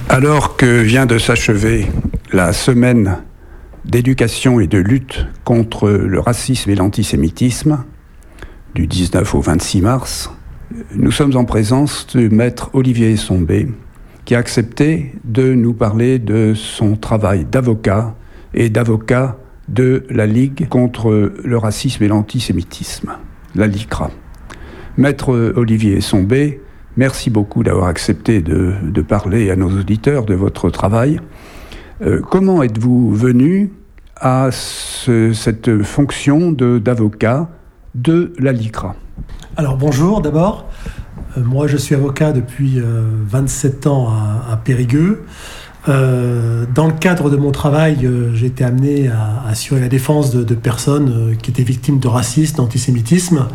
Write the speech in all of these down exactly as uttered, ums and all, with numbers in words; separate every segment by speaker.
Speaker 1: Alors que vient de s'achever la semaine d'éducation et de lutte contre le racisme et l'antisémitisme, du dix-neuf au vingt-six mars, nous sommes en présence du maître Olivier Essonbet, qui a accepté de nous parler de son travail d'avocat et d'avocat de la Ligue contre le racisme et l'antisémitisme, la LICRA. Maître Olivier Essonbet, merci beaucoup d'avoir accepté de, de parler à nos auditeurs de votre travail. Euh, comment êtes-vous venu à ce, cette fonction de, d'avocat de la LICRA ?
Speaker 2: Alors bonjour d'abord. Euh, moi je suis avocat depuis euh, vingt-sept ans à, à Périgueux. Euh, dans le cadre de mon travail, euh, j'ai été amené à, à assurer la défense de, de personnes euh, qui étaient victimes de racisme, d'antisémitisme,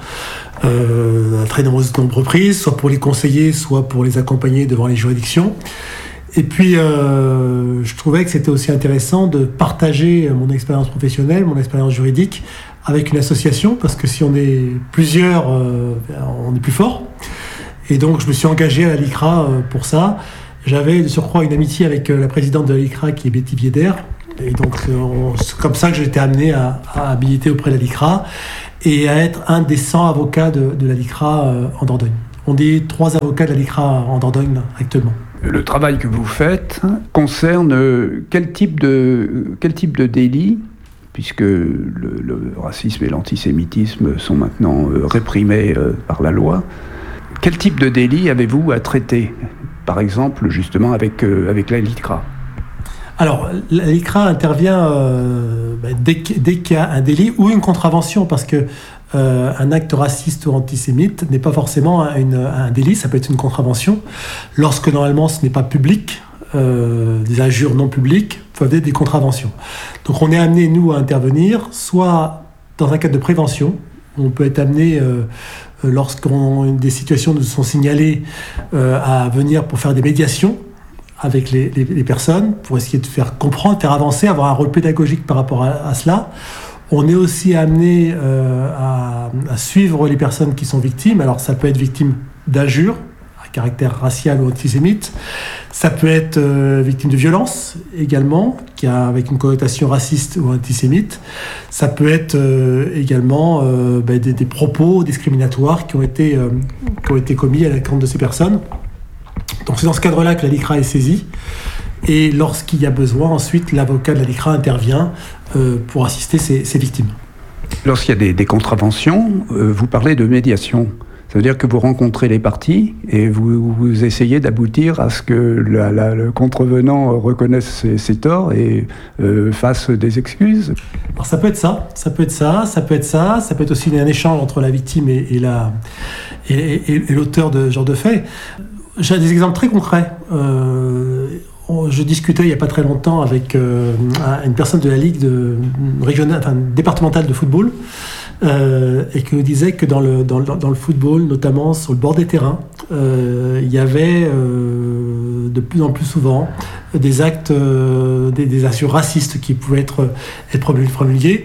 Speaker 2: euh, à très nombreuses reprises, soit pour les conseiller, soit pour les accompagner devant les juridictions. Et puis, euh, je trouvais que c'était aussi intéressant de partager mon expérience professionnelle, mon expérience juridique, avec une association, parce que si on est plusieurs, euh, on est plus fort. Et donc, je me suis engagé à la LICRA euh, pour ça. J'avais de surcroît une amitié avec la présidente de la LICRA qui est Betty Vieder. Et donc on, c'est comme ça que j'ai été amené à, à habiliter auprès de la LICRA et à être un des cent avocats de, de la LICRA euh, en Dordogne. On est trois avocats de la LICRA en Dordogne actuellement.
Speaker 1: Le travail que vous faites concerne quel type de, quel type de délit, puisque le, le racisme et l'antisémitisme sont maintenant réprimés par la loi. Quel type de délit avez-vous à traiter ? Par exemple, justement, avec, euh, avec la LICRA.
Speaker 2: Alors, la LICRA intervient euh, bah, dès, dès qu'il y a un délit ou une contravention, parce que euh, un acte raciste ou antisémite n'est pas forcément une, un délit, ça peut être une contravention. Lorsque, normalement, ce n'est pas public, euh, des injures non publiques peuvent être des contraventions. Donc, on est amené, nous, à intervenir, soit dans un cadre de prévention, on peut être amené... Euh, lorsqu'on des situations nous sont signalées euh, à venir pour faire des médiations avec les, les, les personnes, pour essayer de faire comprendre, faire avancer, avoir un rôle pédagogique par rapport à, à cela. On est aussi amené euh, à, à suivre les personnes qui sont victimes. Alors ça peut être victime d'injures à caractère racial ou antisémite. Ça peut être euh, victime de violence également, qui a avec une connotation raciste ou antisémite. Ça peut être euh, également euh, bah, des, des propos discriminatoires qui ont été, euh, qui ont été commis à l'encontre de ces personnes. Donc c'est dans ce cadre-là que la LICRA est saisie. Et lorsqu'il y a besoin, ensuite, l'avocat de la LICRA intervient euh, pour assister ces, ces victimes.
Speaker 1: Lorsqu'il y a des, des contraventions, euh, vous parlez de médiation. Ça veut dire que vous rencontrez les parties et vous, vous essayez d'aboutir à ce que la, la, le contrevenant reconnaisse ses, ses torts et euh, fasse des excuses.
Speaker 2: Alors ça peut être ça, ça peut être ça, ça peut être ça, ça peut être aussi un échange entre la victime et, et, la, et, et, et l'auteur de ce genre de fait. J'ai des exemples très concrets. Euh, je discutais il n'y a pas très longtemps avec euh, une personne de la Ligue de, régionale, enfin, départementale de football. Euh, et qui nous disait que dans le, dans, le, dans le football, notamment sur le bord des terrains, euh, il y avait euh, de plus en plus souvent des actes, euh, des, des actions racistes qui pouvaient être, être promulguées.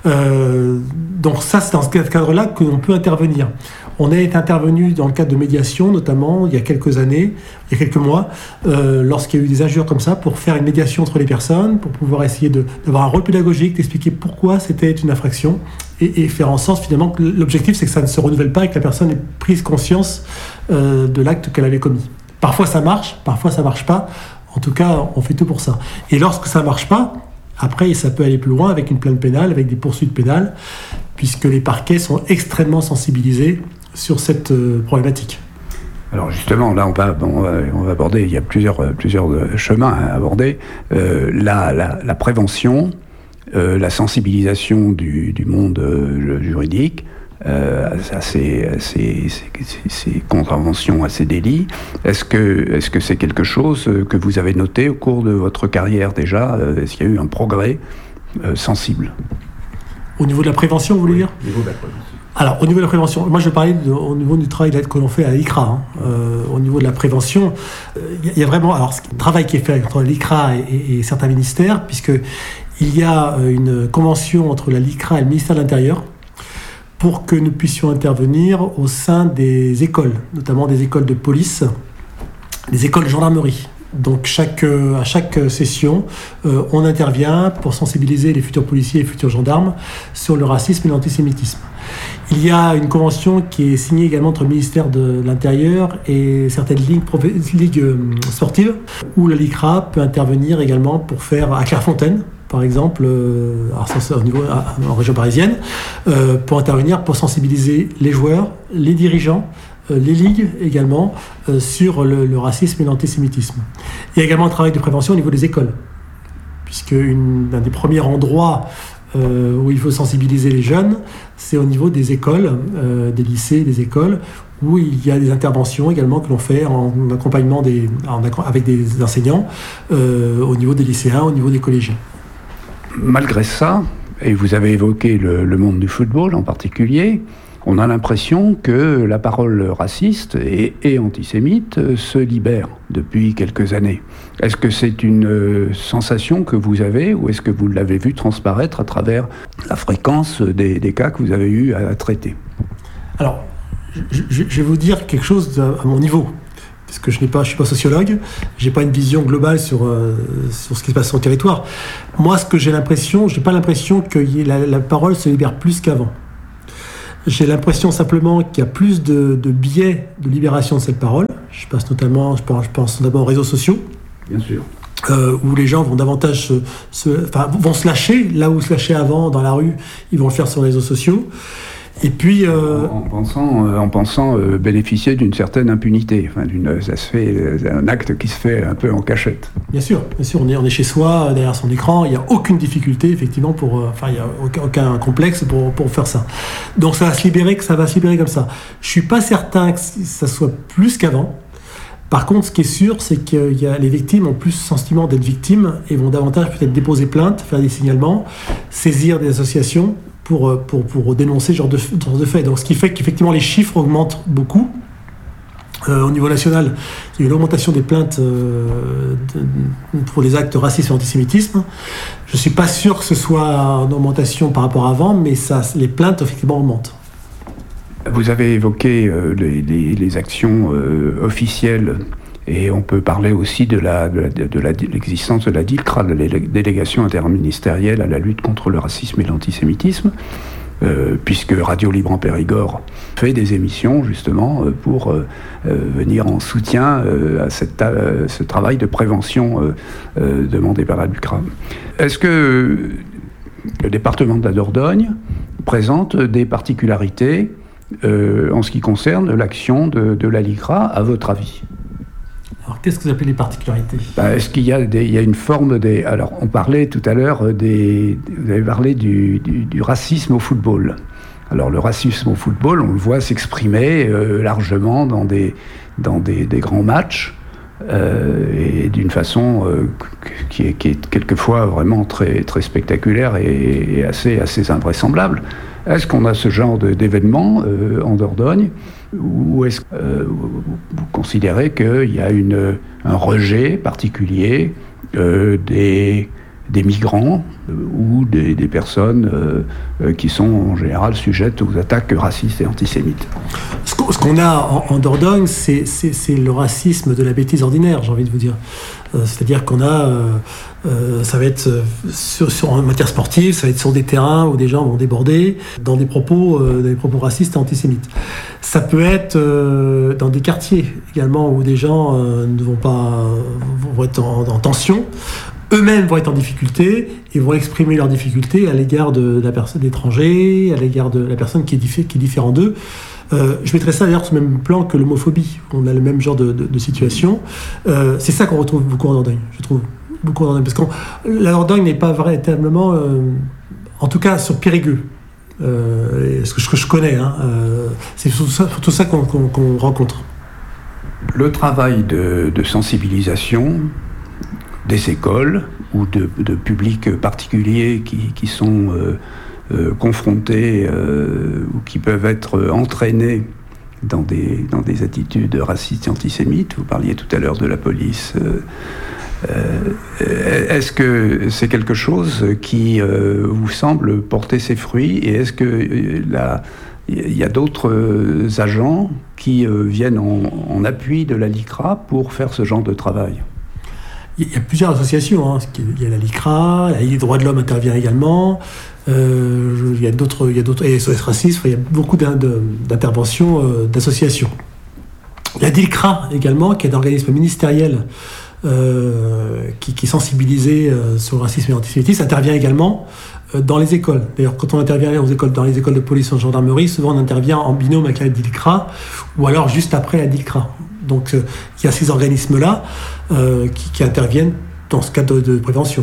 Speaker 2: Euh, donc ça, c'est dans ce cadre-là que l'on peut intervenir. On est intervenu dans le cadre de médiation, notamment il y a quelques années, il y a quelques mois, euh, lorsqu'il y a eu des injures comme ça, pour faire une médiation entre les personnes, pour pouvoir essayer de, d'avoir un rôle pédagogique, d'expliquer pourquoi c'était une infraction, et, et faire en sorte finalement que l'objectif c'est que ça ne se renouvelle pas et que la personne ait prise conscience euh, de l'acte qu'elle avait commis. Parfois ça marche, parfois ça marche pas. En tout cas, on fait tout pour ça. Et lorsque ça marche pas, après ça peut aller plus loin avec une plainte pénale, avec des poursuites pénales, puisque les parquets sont extrêmement sensibilisés sur cette euh, problématique.
Speaker 1: Alors justement, là on va, bon, on va, on va aborder, il y a plusieurs, plusieurs chemins à aborder. Euh, la, la, la prévention, euh, la sensibilisation du, du monde euh, juridique, euh, à ces, ces, ces, ces contraventions, à ces délits. Est-ce que, est-ce que c'est quelque chose que vous avez noté au cours de votre carrière déjà ? Est-ce qu'il y a eu un progrès euh, sensible ?
Speaker 2: Au niveau de la prévention, vous voulez
Speaker 1: oui,
Speaker 2: dire ?
Speaker 1: Au niveau de la prévention.
Speaker 2: Alors, au niveau de la prévention, moi je parlais de, au niveau du travail que l'on fait à l'ICRA. Hein. Euh, au niveau de la prévention, il euh, y, y a vraiment alors, ce travail qui est fait entre l'ICRA et, et, et certains ministères, puisqu'il y a une convention entre la LICRA et le ministère de l'Intérieur pour que nous puissions intervenir au sein des écoles, notamment des écoles de police, des écoles de gendarmerie. Donc chaque, à chaque session, euh, on intervient pour sensibiliser les futurs policiers et les futurs gendarmes sur le racisme et l'antisémitisme. Il y a une convention qui est signée également entre le ministère de l'Intérieur et certaines ligues, ligues sportives où la LICRA peut intervenir également pour faire, à Clairefontaine par exemple, euh, au niveau, à, en région parisienne, euh, pour intervenir pour sensibiliser les joueurs, les dirigeants, euh, les ligues également euh, sur le, le racisme et l'antisémitisme. Il y a également un travail de prévention au niveau des écoles, puisque une, un des premiers endroits Euh, où il faut sensibiliser les jeunes, c'est au niveau des écoles, euh, des lycées, des écoles, où il y a des interventions également que l'on fait en accompagnement des, en, avec des enseignants euh, au niveau des lycéens, au niveau des collégiens.
Speaker 1: Malgré ça, et vous avez évoqué le, le monde du football en particulier, on a l'impression que la parole raciste et, et antisémite se libère depuis quelques années. Est-ce que c'est une euh, sensation que vous avez ou est-ce que vous l'avez vu transparaître à travers la fréquence des, des cas que vous avez eu à, à traiter ?
Speaker 2: Alors, je, je, je vais vous dire quelque chose à, à mon niveau, parce que je n'ai pas, je suis pas sociologue, j'ai pas une vision globale sur euh, sur ce qui se passe sur le territoire. Moi, ce que j'ai l'impression, j'ai pas l'impression que la, la parole se libère plus qu'avant. J'ai l'impression simplement qu'il y a plus de, de biais de libération de cette parole. Je pense notamment, je pense, je pense d'abord aux réseaux sociaux.
Speaker 1: Bien sûr.
Speaker 2: Euh, où les gens vont davantage se, se, enfin, vont se lâcher, là où se lâcher avant dans la rue, ils vont le faire sur les réseaux sociaux. Et puis, euh...
Speaker 1: en, en pensant, euh, en pensant euh, bénéficier d'une certaine impunité, enfin, d'une, ça se fait, c'est un acte qui se fait un peu en cachette.
Speaker 2: Bien sûr, bien sûr, on est, on est chez soi, derrière son écran, il n'y a aucune difficulté, effectivement, pour, euh, enfin, il n'y a aucun, aucun complexe pour, pour faire ça. Donc, ça va se libérer, que ça va se libérer comme ça. Je suis pas certain que ça soit plus qu'avant. Par contre, ce qui est sûr, c'est que y a, les victimes ont plus le sentiment d'être victimes et vont davantage peut-être déposer plainte, faire des signalements, saisir des associations pour, pour, pour dénoncer ce genre de, genre de fait. Donc, ce qui fait qu'effectivement, les chiffres augmentent beaucoup. Euh, au niveau national, il y a eu une augmentation des plaintes euh, de, pour les actes racistes et antisémitisme. Je ne suis pas sûr que ce soit en augmentation par rapport à avant, mais ça, les plaintes, effectivement, augmentent.
Speaker 1: Vous avez évoqué euh, les, les, les actions euh, officielles et on peut parler aussi de, la, de, la, de, la, de l'existence de la DILCRA, de la délégation interministérielle à la lutte contre le racisme et l'antisémitisme, euh, puisque Radio Libre en Périgord fait des émissions justement euh, pour euh, euh, venir en soutien euh, à cette, euh, ce travail de prévention euh, euh, demandé par la DILCRA. Est-ce que le département de la Dordogne présente des particularités Euh, en ce qui concerne l'action de, de la LICRA, à votre avis?
Speaker 2: Alors, qu'est-ce que vous appelez les particularités?
Speaker 1: Ben, est-ce qu'il y a, des, il y a une forme des... Alors, on parlait tout à l'heure des... Vous avez parlé du, du, du racisme au football. Alors, le racisme au football, on le voit s'exprimer euh, largement dans des, dans des, des grands matchs, euh, et d'une façon euh, qui, est, qui est quelquefois vraiment très, très spectaculaire et, et assez, assez invraisemblable. Est-ce qu'on a ce genre de, d'événement euh, en Dordogne, ou est-ce que euh, vous considérez qu'il y a une, un rejet particulier euh, des, des migrants euh, ou des, des personnes euh, euh, qui sont en général sujettes aux attaques racistes et antisémites?
Speaker 2: Ce qu'on, ce qu'on a en, en Dordogne, c'est, c'est, c'est le racisme de la bêtise ordinaire, j'ai envie de vous dire. Euh, c'est-à-dire qu'on a, euh, euh, ça va être sur, sur, en matière sportive, ça va être sur des terrains où des gens vont déborder dans des propos, euh, des propos racistes et antisémites. Ça peut être euh, dans des quartiers également où des gens euh, ne vont pas, vont être en, en tension. Eux-mêmes vont être en difficulté et vont exprimer leurs difficultés à l'égard de, de la personne d'étranger, à l'égard de la personne qui est, diffé- qui est différente d'eux. Euh, je mettrais ça d'ailleurs sur le même plan que l'homophobie. On a le même genre de, de, de situation. Euh, c'est ça qu'on retrouve beaucoup en Dordogne, je trouve. Beaucoup en Dordogne. Parce que la Dordogne n'est pas véritablement, euh, en tout cas sur Périgueux, euh, ce que je, que je connais, hein, euh, c'est surtout ça, surtout ça qu'on, qu'on, qu'on rencontre.
Speaker 1: Le travail de, de sensibilisation des écoles ou de, de publics particuliers qui, qui sont euh, euh, confrontés euh, ou qui peuvent être entraînés dans des, dans des attitudes racistes et antisémites. Vous parliez tout à l'heure de la police. Euh, euh, est-ce que c'est quelque chose qui euh, vous semble porter ses fruits, et est-ce que euh, la, il y a d'autres euh, agents qui euh, viennent en, en appui de la LICRA pour faire ce genre de travail?
Speaker 2: il y a plusieurs associations. Hein. Il y a la LICRA, la Ligue des droits de l'homme intervient également. Euh, il y a d'autres, il y a d'autres, et S O S Racisme. Il y a beaucoup d'interventions euh, d'associations. La DILCRA également, qui est un organisme ministériel euh, qui, qui est sensibilisé euh, sur le racisme et l'antisémitisme, intervient également euh, dans les écoles. D'ailleurs, quand on intervient aux écoles, dans les écoles de police ou de gendarmerie, souvent on intervient en binôme avec la DILCRA ou alors juste après la DILCRA. Donc euh, il y a ces organismes-là euh, qui, qui interviennent dans ce cadre de, de prévention.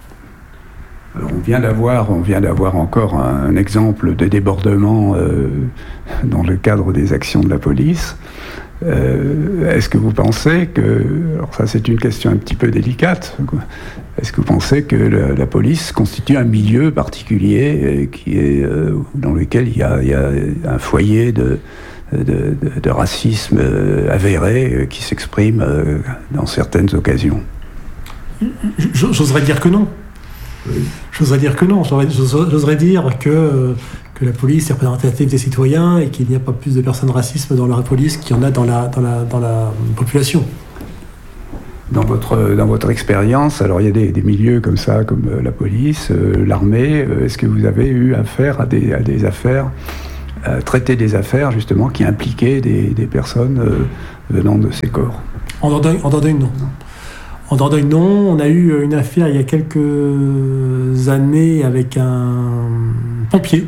Speaker 1: Alors on vient d'avoir, on vient d'avoir encore un, un exemple de débordement euh, dans le cadre des actions de la police. Euh, est-ce que vous pensez que, alors ça c'est une question un petit peu délicate, quoi. Est-ce que vous pensez que la, la police constitue un milieu particulier euh, qui est, euh, dans lequel il y a, il y a un foyer de, de, de, de racisme euh, avéré euh, qui s'exprime euh, dans certaines occasions?
Speaker 2: J'oserais dire que non. Oui. J'oserais dire que non. J'oserais, j'oserais dire que, que la police est représentative des citoyens et qu'il n'y a pas plus de personnes racistes dans la police qu'il y en a dans la, dans la, dans la population.
Speaker 1: Dans votre, dans votre expérience, alors il y a des, des milieux comme ça, comme la police, euh, l'armée. Euh, est-ce que vous avez eu affaire à des, à des affaires, à traiter des affaires justement qui impliquaient des, des personnes euh, venant de ces corps?
Speaker 2: En Dordogne, en Dordogne, non. En Dordogne, non. On a eu une affaire il y a quelques années avec un pompier.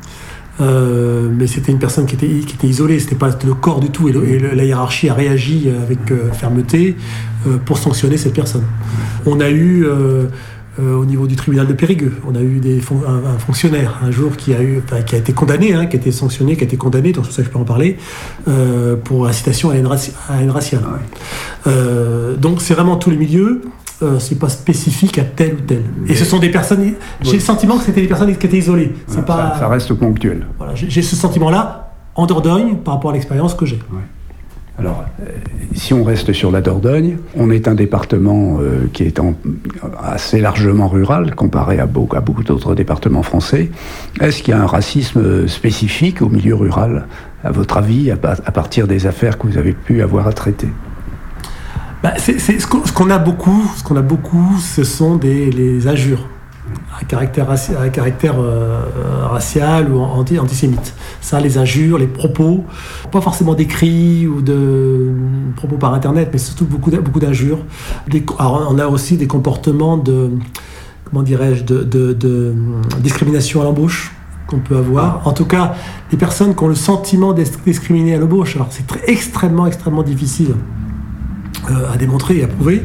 Speaker 2: Euh, mais c'était une personne qui était, qui était isolée, c'était pas le corps du tout, et, le, et le, la hiérarchie a réagi avec euh, fermeté euh, pour sanctionner cette personne. On a eu, euh, euh, au niveau du tribunal de Périgueux, on a eu des fon- un, un fonctionnaire un jour qui a, eu, enfin, qui a été condamné, hein, qui a été sanctionné, qui a été condamné, donc ça je peux en parler, euh, pour incitation à la haine, raci- à la haine raciale. Ah ouais. euh, donc c'est vraiment tous les milieux. Euh, c'est pas spécifique à tel ou tel. Mais et ce sont des personnes. Oui. J'ai le sentiment que c'était des personnes qui étaient isolées. C'est
Speaker 1: ah,
Speaker 2: pas.
Speaker 1: Ça, ça reste ponctuel.
Speaker 2: Voilà, j'ai, j'ai ce sentiment-là en Dordogne par rapport à l'expérience que j'ai.
Speaker 1: Ouais. Alors, euh, si on reste sur la Dordogne, on est un département euh, qui est en, assez largement rural comparé à beaucoup, à beaucoup d'autres départements français. Est-ce qu'il y a un racisme spécifique au milieu rural, à votre avis, à, à partir des affaires que vous avez pu avoir à traiter?
Speaker 2: Bah, c'est, c'est, ce, qu'on, ce qu'on a beaucoup, ce qu'on a beaucoup, ce sont des, les injures à caractère, raci, à caractère euh, racial ou anti, antisémite. Ça, les injures, les propos, pas forcément d'écrits ou de propos par Internet, mais surtout beaucoup, beaucoup d'injures. Des, alors, on a aussi des comportements de, comment dirais-je, de, de, de discrimination à l'embauche qu'on peut avoir. En tout cas, des personnes qui ont le sentiment d'être discriminées à l'embauche. Alors, c'est très, extrêmement, extrêmement difficile Euh, à démontrer et à prouver,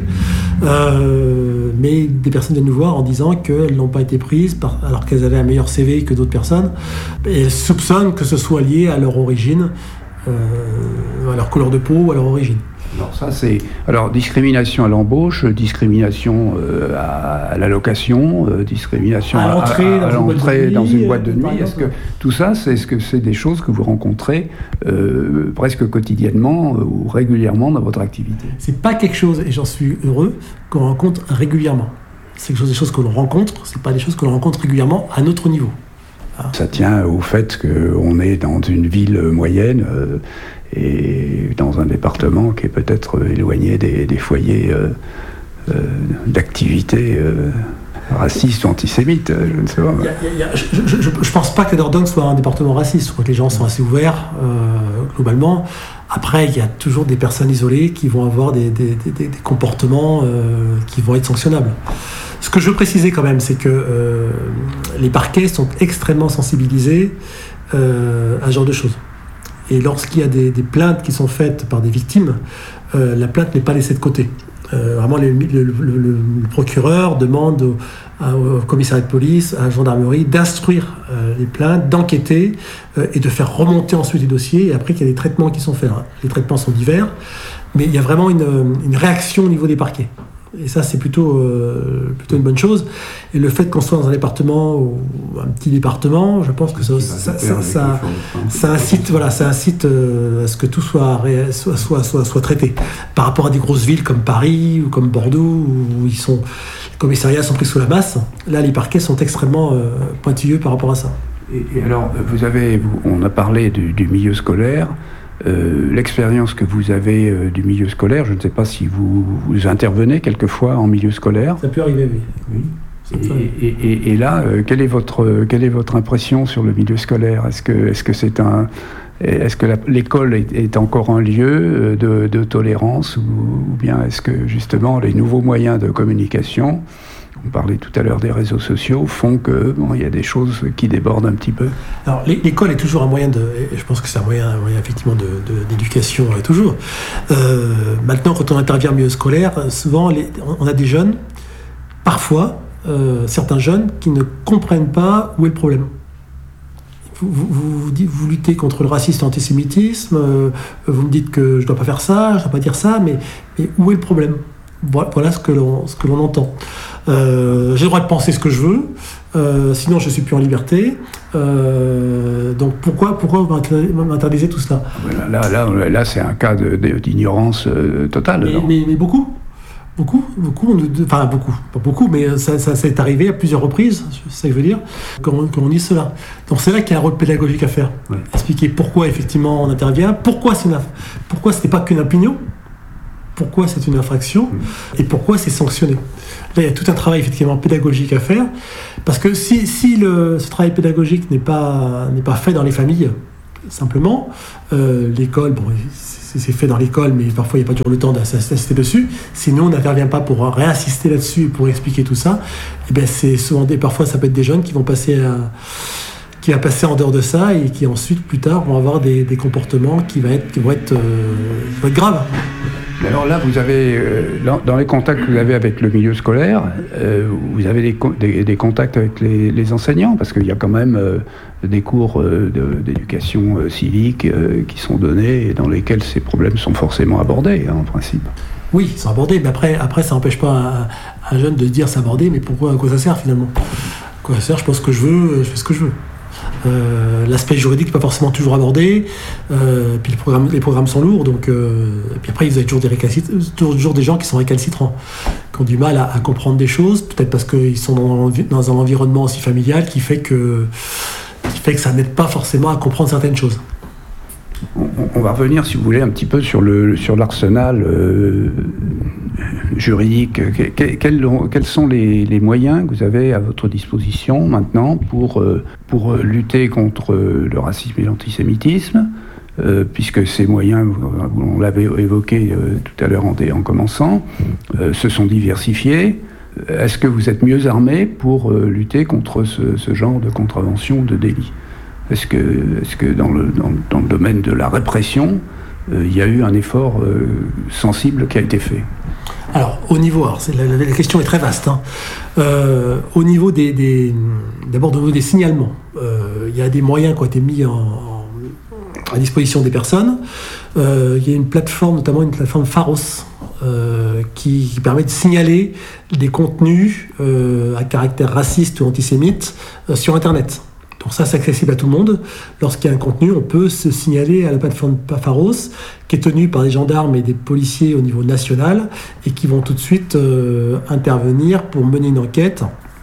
Speaker 2: euh, mais des personnes viennent nous voir en disant qu'elles n'ont pas été prises par, alors qu'elles avaient un meilleur C V que d'autres personnes, et elles soupçonnent que ce soit lié à leur origine, euh, à leur couleur de peau ou à leur origine.
Speaker 1: Alors ça c'est alors discrimination à l'embauche, discrimination euh, à, à l'allocation, euh, discrimination
Speaker 2: à l'entrée, à, à, à
Speaker 1: dans, l'entrée une dans une boîte de nuit.
Speaker 2: Euh,
Speaker 1: est-ce que tout ça, c'est, est-ce que c'est des choses que vous rencontrez euh, presque quotidiennement euh, ou régulièrement dans votre activité?
Speaker 2: C'est pas quelque chose, et j'en suis heureux, qu'on rencontre régulièrement. C'est quelque chose, des choses que l'on rencontre, c'est pas des choses que l'on rencontre régulièrement à notre niveau.
Speaker 1: Ah. Ça tient au fait qu'on est dans une ville moyenne. Euh, et dans un département qui est peut-être éloigné des, des foyers euh, euh, d'activité euh, raciste ou antisémite, je ne sais pas.
Speaker 2: Y a, y a, je ne pense pas que la Dordogne soit un département raciste. Je crois que les gens sont assez ouverts, euh, globalement. Après, il y a toujours des personnes isolées qui vont avoir des, des, des, des comportements euh, qui vont être sanctionnables. Ce que je veux préciser quand même, c'est que euh, les parquets sont extrêmement sensibilisés euh, à ce genre de choses. Et lorsqu'il y a des, des plaintes qui sont faites par des victimes, euh, la plainte n'est pas laissée de côté. Euh, vraiment, le, le, le, le procureur demande au, au commissariat de police, à la gendarmerie, d'instruire euh, les plaintes, d'enquêter euh, et de faire remonter ensuite les dossiers. Et après, il y a des traitements qui sont faits. Les traitements sont divers, mais il y a vraiment une, une réaction au niveau des parquets. Et ça, c'est plutôt, euh, plutôt une bonne chose. Et le fait qu'on soit dans un département, ou un petit département, je pense que ça, ça, ça, ça, ça incite, voilà, ça incite euh, à ce que tout soit, soit, soit, soit, soit traité. Par rapport à des grosses villes comme Paris ou comme Bordeaux, où ils sont, les commissariats sont pris sous la masse, là, les parquets sont extrêmement euh, pointilleux par rapport à ça.
Speaker 1: Et, et alors, vous avez, vous, on a parlé du, du milieu scolaire. Euh, l'expérience que vous avez euh, du milieu scolaire, je ne sais pas si vous, vous intervenez quelquefois en milieu scolaire.
Speaker 2: Ça peut arriver, oui. oui.
Speaker 1: Et, et, et, et là, euh, quelle est votre quelle est votre impression sur le milieu scolaire ? Est-ce que est-ce que c'est un est-ce que la, l'école est, est encore un lieu de, de tolérance, ou, ou bien est-ce que justement les nouveaux moyens de communication, on parlait tout à l'heure des réseaux sociaux, font que bon, il y a des choses qui débordent un petit peu.
Speaker 2: Alors l'école est toujours un moyen de, je pense que c'est un moyen, un moyen effectivement de, de, d'éducation euh, toujours. Euh, maintenant, quand on intervient en milieu scolaire, souvent les, on a des jeunes, parfois. Euh, certains jeunes qui ne comprennent pas où est le problème. Vous, vous, vous, vous luttez contre le racisme et l'antisémitisme, euh, vous me dites que je ne dois pas faire ça, je ne dois pas dire ça, mais, mais où est le problème ? Voilà ce que l'on, ce que l'on entend. Euh, j'ai le droit de penser ce que je veux, euh, sinon je ne suis plus en liberté. Euh, donc pourquoi, pourquoi vous m'interdisez tout cela ?
Speaker 1: Là, là, là, là, c'est un cas de, de, d'ignorance euh, totale.
Speaker 2: Mais, mais, mais beaucoup Beaucoup, beaucoup, enfin beaucoup, pas beaucoup, mais ça, ça, ça est arrivé à plusieurs reprises, c'est ça que je veux dire, qu'on, qu'on dise cela. Donc c'est là qu'il y a un rôle pédagogique à faire. Ouais. Expliquer pourquoi effectivement on intervient, pourquoi c'est une, pourquoi ce n'est pas qu'une opinion, pourquoi c'est une infraction, mmh. et pourquoi c'est sanctionné. Là, il y a tout un travail effectivement pédagogique à faire, parce que si, si le, ce travail pédagogique n'est pas, n'est pas fait dans les familles, simplement, euh, l'école, bon, c'est, c'est fait dans l'école, mais parfois il n'y a pas toujours le temps d'insister dessus. Si nous, on n'intervient pas pour réinsister là-dessus, pour expliquer tout ça, et bien c'est souvent des, parfois ça peut être des jeunes qui vont passer à, qui va passer en dehors de ça et qui ensuite, plus tard, vont avoir des, des comportements qui, va être, qui vont être, euh, qui vont être graves.
Speaker 1: Alors là, vous avez, euh, dans, dans les contacts que vous avez avec le milieu scolaire, euh, vous avez des, des, des contacts avec les, les enseignants, parce qu'il y a quand même euh, des cours euh, de, d'éducation euh, civique euh, qui sont donnés et dans lesquels ces problèmes sont forcément abordés, hein, en principe.
Speaker 2: Oui, ils sont abordés, mais après, après ça n'empêche pas un, un jeune de se dire c'est abordé, mais pourquoi, à quoi ça sert finalement ? À quoi ça sert ? Je pense que je veux, je fais ce que je veux. Euh, l'aspect juridique n'est pas forcément toujours abordé, euh, puis le programme, les programmes sont lourds, donc, euh, et puis après vous avez toujours des, récalcit- toujours des gens qui sont récalcitrants, qui ont du mal à, à comprendre des choses, peut-être parce qu'ils sont dans, dans un environnement aussi familial qui fait, que, qui fait que ça n'aide pas forcément à comprendre certaines choses.
Speaker 1: On, on va revenir, si vous voulez, un petit peu sur, le, sur l'arsenal euh, juridique. Que, quels, quels sont les, les moyens que vous avez à votre disposition maintenant pour, euh, pour lutter contre le racisme et l'antisémitisme, euh, puisque ces moyens, on l'avait évoqué euh, tout à l'heure en, en commençant, euh, se sont diversifiés. Est-ce que vous êtes mieux armés pour euh, lutter contre ce, ce genre de contravention, de délit ? Est-ce que, est-ce que dans, le, dans, dans le domaine de la répression, euh, il y a eu un effort euh, sensible qui a été fait ?
Speaker 2: Alors, au niveau, alors c'est, la, la question est très vaste. Hein. Euh, au niveau des, des, d'abord au niveau des signalements, euh, il y a des moyens qui ont été mis en, en, à disposition des personnes. Euh, il y a une plateforme, notamment une plateforme Pharos, euh, qui, qui permet de signaler des contenus euh, à caractère raciste ou antisémite euh, sur Internet. Donc ça, c'est accessible à tout le monde. Lorsqu'il y a un contenu, on peut se signaler à la plateforme Pharos, qui est tenue par des gendarmes et des policiers au niveau national, et qui vont tout de suite euh, intervenir pour mener une enquête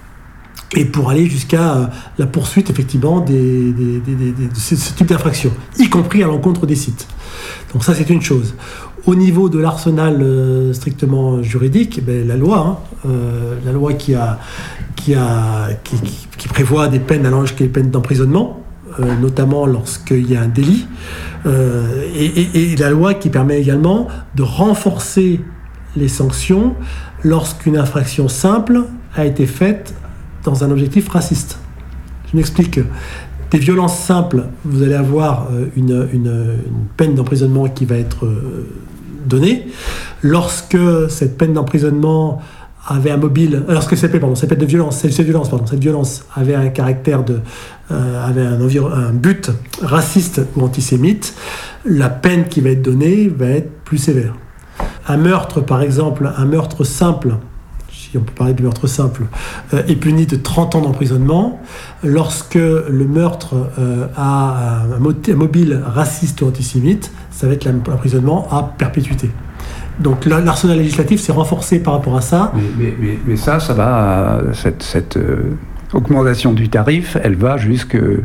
Speaker 2: et pour aller jusqu'à euh, la poursuite, effectivement, des, des, des, des, de ce, ce type d'infraction, y compris à l'encontre des sites. Donc ça, c'est une chose. Au niveau de l'arsenal euh, strictement juridique, ben, la loi, hein, euh, la loi qui, a, qui, a, qui, qui, qui prévoit des peines allant jusqu'à des peines d'emprisonnement, euh, notamment lorsqu'il y a un délit, euh, et, et, et la loi qui permet également de renforcer les sanctions lorsqu'une infraction simple a été faite dans un objectif raciste. Je m'explique. Des violences simples, vous allez avoir une, une, une peine d'emprisonnement qui va être donnée. Lorsque cette peine d'emprisonnement avait un mobile, lorsque cette, pardon, cette peine de violence, cette, cette violence, pardon, cette violence avait un caractère de, euh, avait un, environ, un but raciste ou antisémite, la peine qui va être donnée va être plus sévère. Un meurtre, par exemple, un meurtre simple, si on peut parler de meurtre simple, euh, est puni de trente ans d'emprisonnement. Lorsque le meurtre euh, a un, mo- un mobile raciste ou antisémite, ça va être l'emprisonnement à perpétuité. Donc l'arsenal législatif s'est renforcé par rapport à ça.
Speaker 1: Mais, mais, mais, mais ça, ça va, cette, cette euh, augmentation du tarif, elle va jusque,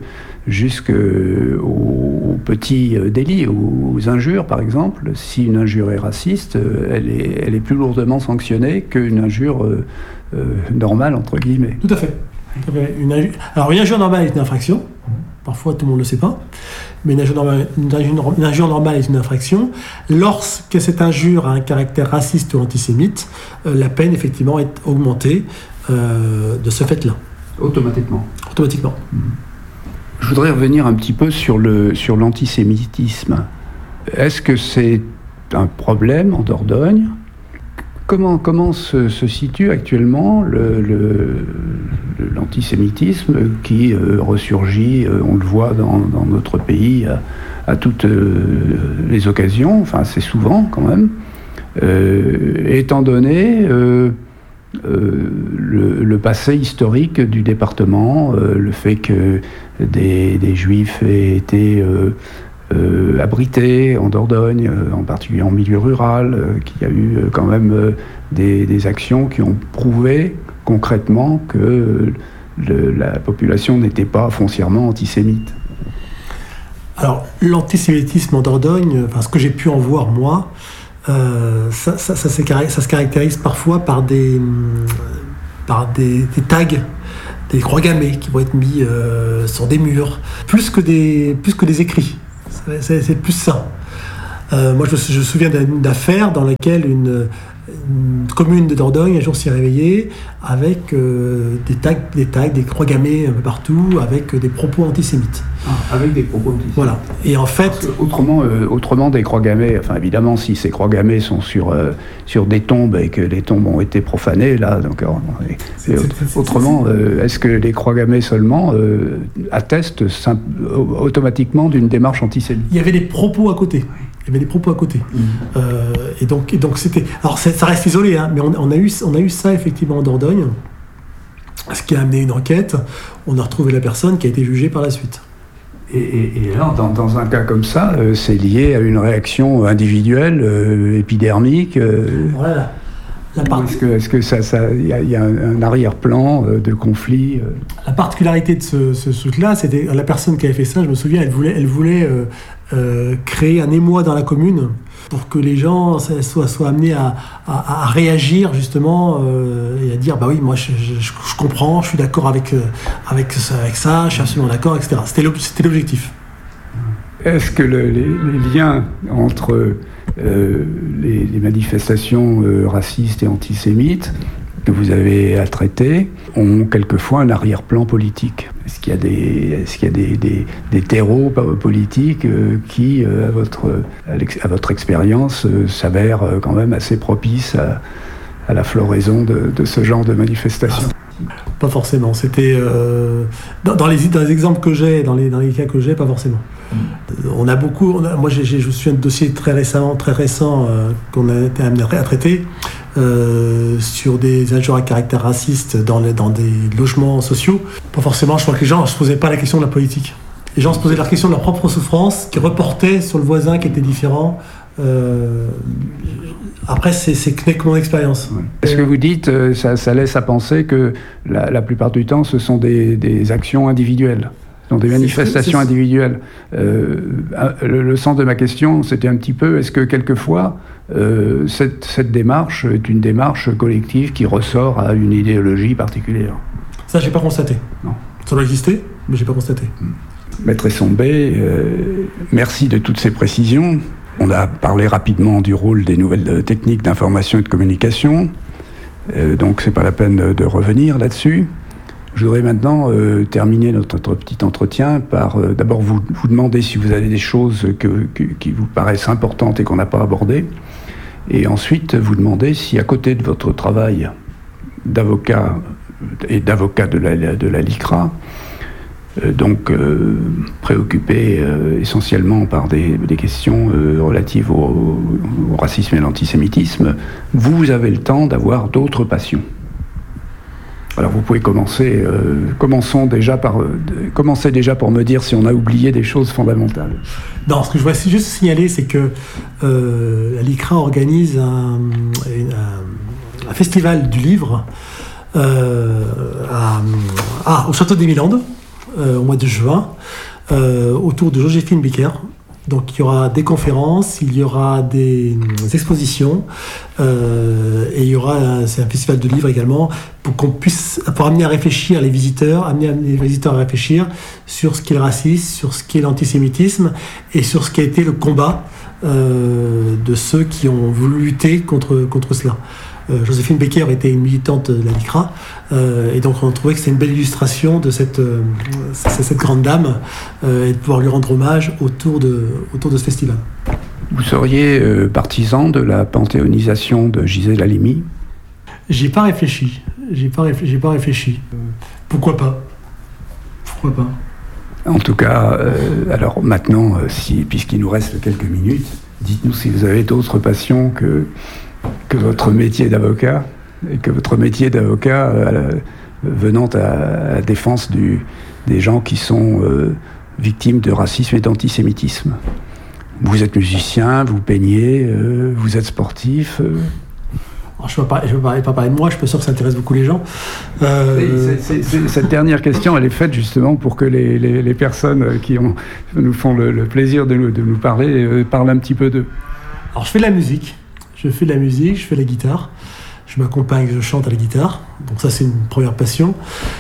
Speaker 1: jusqu'aux petits délits, aux injures par exemple. Si une injure est raciste, elle est, elle est plus lourdement sanctionnée qu'une injure euh, euh, normale, entre guillemets.
Speaker 2: Tout à fait. Tout à fait. Une injure... Alors une injure normale est une infraction, parfois tout le monde ne le sait pas, mais une injure, normale, une, injure, une injure normale est une infraction. Lorsque cette injure a un caractère raciste ou antisémite, euh, la peine effectivement est augmentée euh, de ce fait-là.
Speaker 1: Automatiquement.
Speaker 2: Automatiquement.
Speaker 1: Mmh. Je voudrais revenir un petit peu sur, le, sur l'antisémitisme. Est-ce que c'est un problème en Dordogne ? Comment, comment se, se situe actuellement le, le, l'antisémitisme qui euh, ressurgit, euh, on le voit dans, dans notre pays à, à toutes euh, les occasions, enfin assez souvent quand même, euh, étant donné euh, euh, le, le passé historique du département, euh, le fait que des, des juifs aient été euh, Euh, abrités en Dordogne, euh, en particulier en milieu rural, euh, qu'il y a eu euh, quand même euh, des, des actions qui ont prouvé concrètement que euh, le, la population n'était pas foncièrement antisémite.
Speaker 2: Alors, l'antisémitisme en Dordogne, enfin, ce que j'ai pu en voir moi, euh, ça, ça, ça, ça se caractérise parfois par des, par des, des tags, des croix gammées qui vont être mis euh, sur des murs, plus que des, plus que des écrits. C'est, c'est plus ça. Euh, moi, je, je me souviens d'une affaire dans laquelle une, une commune de Dordogne, un jour, s'est réveillée avec euh, des tags, des tags, des croix gammées un peu partout, avec des propos antisémites.
Speaker 1: Ah, avec des propos antisémites.
Speaker 2: Voilà. Et en fait...
Speaker 1: Autrement, euh, autrement des croix gammées, enfin évidemment, si ces croix gammées sont sur, euh, sur des tombes et que les tombes ont été profanées, là, donc... Euh, et, c'est, et, c'est, c'est, autrement, c'est, c'est, euh, est-ce que les croix gammées seulement euh, attestent simple, automatiquement d'une démarche antisémite ?
Speaker 2: Il y avait des propos à côté. Il y avait des propos à côté. Mmh. Euh, et, donc, et donc, c'était... Alors, ça reste isolé, hein, mais on, on, a eu, on a eu ça, effectivement, en Dordogne, ce qui a amené une enquête. On a retrouvé la personne qui a été jugée par la suite.
Speaker 1: Et, et, et alors, dans, dans un cas comme ça, euh, c'est lié à une réaction individuelle, euh, épidermique. Euh,
Speaker 2: voilà. La part...
Speaker 1: Est-ce que, est-ce que ça, ça, y a, y a un, un arrière-plan euh, de conflit euh...
Speaker 2: La particularité de ce, ce truc-là, c'était la personne qui avait fait ça. Je me souviens, elle voulait, elle voulait euh, euh, créer un émoi dans la commune pour que les gens soient, soient amenés à, à, à réagir justement euh, et à dire bah oui, moi je, je, je comprends, je suis d'accord avec avec ça, avec ça, je suis absolument d'accord, et cetera. C'était, c'était l'objectif.
Speaker 1: Est-ce que le, les, les liens entre euh, les, les manifestations euh, racistes et antisémites que vous avez à traiter ont quelquefois un arrière-plan politique ? Est-ce qu'il y a des, est-ce qu'il y a des, des, des terreaux politiques euh, qui, euh, à, votre, à votre expérience, euh, s'avèrent euh, quand même assez propices à, à la floraison de, de ce genre de manifestations ?
Speaker 2: Pas forcément. C'était euh, dans, dans, les, dans les exemples que j'ai, dans les, dans les cas que j'ai, pas forcément. Mmh. On a beaucoup. On a, moi, j'ai, j'ai, je me souviens de dossiers très récents, très récents euh, qu'on a été amené à traiter euh, sur des injures à caractère raciste dans, les, dans des logements sociaux. Pas forcément. Je crois que les gens ne se posaient pas la question de la politique. Les gens se posaient la question de leur propre souffrance, qui reportaient sur le voisin qui était différent. Euh, après, c'est, c'est que mon expérience.
Speaker 1: Ouais. Ce que vous dites, ça, ça laisse à penser que la, la plupart du temps, ce sont des, des actions individuelles, donc des manifestations c'est, c'est... individuelles. Euh, le, le sens de ma question, c'était un petit peu, est-ce que quelquefois, euh, cette, cette démarche est une démarche collective qui ressort à une idéologie particulière ?
Speaker 2: Ça, j'ai pas constaté.
Speaker 1: Non.
Speaker 2: Ça doit exister, mais j'ai pas constaté.
Speaker 1: Maître Essombé, euh, merci de toutes ces précisions. On a parlé rapidement du rôle des nouvelles techniques d'information et de communication, euh, donc c'est pas la peine de, de revenir là-dessus. Je voudrais maintenant euh, terminer notre, notre petit entretien par euh, d'abord vous, vous demander si vous avez des choses que, que, qui vous paraissent importantes et qu'on n'a pas abordées, et ensuite vous demander si à côté de votre travail d'avocat et d'avocat de la, de la LICRA, Euh, donc euh, préoccupé euh, essentiellement par des, des questions euh, relatives au, au racisme et à l'antisémitisme, vous avez le temps d'avoir d'autres passions. Alors vous pouvez commencer, euh, commençons déjà par, euh, commencez déjà par me dire si on a oublié des choses fondamentales.
Speaker 2: Non, ce que je voudrais juste signaler, c'est que euh, la LICRA organise un, un, un festival du livre euh, à, à, au Château d'Émilandes, Euh, au mois de juin, euh, autour de Joséphine Baker. Donc il y aura des conférences, il y aura des, des expositions, euh, et il y aura, c'est un festival de livres également, pour qu'on puisse, pour amener à réfléchir les visiteurs, amener les visiteurs à réfléchir sur ce qu'est le racisme, sur ce qu'est l'antisémitisme, et sur ce qu'a été le combat euh, de ceux qui ont voulu lutter contre, contre cela. Euh, Joséphine Baker était une militante de la LICRA, euh, et donc on trouvait que c'était une belle illustration de cette, euh, cette grande dame, euh, et de pouvoir lui rendre hommage autour de, autour de ce festival.
Speaker 1: Vous seriez euh, partisan de la panthéonisation de Gisèle Halimi ?
Speaker 2: J'y ai pas réfléchi. J'ai pas, réfléchi, j'ai pas réfléchi. Euh, pourquoi pas ? Pourquoi pas ?
Speaker 1: En tout cas, euh, alors maintenant, euh, si, puisqu'il nous reste quelques minutes, dites-nous si vous avez d'autres passions que que votre métier d'avocat, et que votre métier d'avocat euh, venant à la défense du, des gens qui sont euh, victimes de racisme et d'antisémitisme. Vous êtes musicien, vous peignez, euh, vous êtes sportif. Euh...
Speaker 2: Alors, je ne vais pas, pas parler de moi, je suis sûr que ça intéresse beaucoup les gens. Euh...
Speaker 1: C'est, c'est, c'est, cette dernière question, elle est faite justement pour que les, les, les personnes qui ont, nous font le, le plaisir de nous, de nous parler euh, parlent un petit peu d'eux.
Speaker 2: Alors je fais de la musique. Je fais de la musique, je fais de la guitare, je m'accompagne, je chante à la guitare, donc ça c'est une première passion.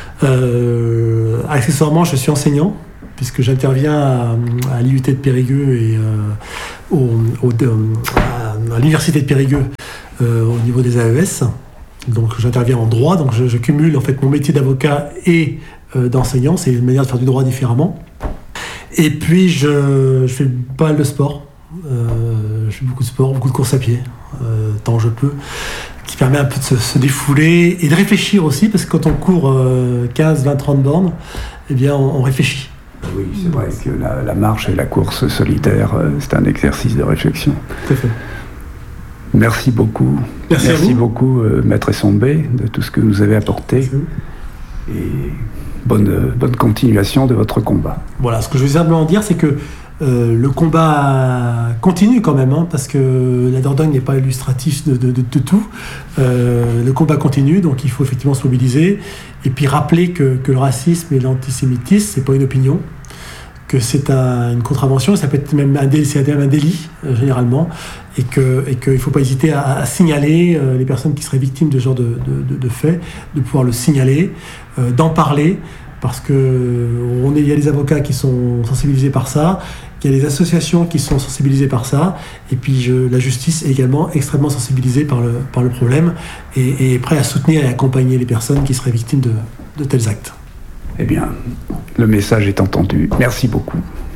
Speaker 2: Euh, accessoirement, je suis enseignant, puisque j'interviens à, à l'I U T de Périgueux et euh, au, au, à, à l'Université de Périgueux euh, au niveau des A E S. Donc j'interviens en droit, donc je, je cumule en fait mon métier d'avocat et euh, d'enseignant, c'est une manière de faire du droit différemment. Et puis je, je fais pas mal de sport. Euh, je fais beaucoup de sport, beaucoup de courses à pied, euh, tant je peux, qui permet un peu de se, se défouler et de réfléchir aussi, parce que quand on court euh, quinze, vingt, trente bornes, eh bien on, on réfléchit.
Speaker 1: Oui, c'est vrai que la, la marche et la course solitaire, euh, c'est un exercice de réflexion.
Speaker 2: Tout à fait.
Speaker 1: Merci beaucoup.
Speaker 2: Merci,
Speaker 1: Merci beaucoup, euh, Maître Essombé, de tout ce que vous avez apporté. Et bonne, bonne continuation de votre combat.
Speaker 2: Voilà, ce que je veux simplement dire, c'est que Euh, le combat continue quand même, hein, parce que la Dordogne n'est pas illustratif de, de, de, de tout. Euh, le combat continue, donc il faut effectivement se mobiliser et puis rappeler que, que le racisme et l'antisémitisme, c'est pas une opinion, que c'est un, une contravention, ça peut être même un délit, c'est un délit euh, généralement, et que et qu'il ne faut pas hésiter à, à signaler euh, les personnes qui seraient victimes de ce genre de, de, de, de faits, de pouvoir le signaler, euh, d'en parler. Parce qu'il y a des avocats qui sont sensibilisés par ça, il y a des associations qui sont sensibilisées par ça, et puis je, la justice est également extrêmement sensibilisée par le, par le problème et, et est prête à soutenir et accompagner les personnes qui seraient victimes de, de tels actes.
Speaker 1: Eh bien, le message est entendu. Merci beaucoup.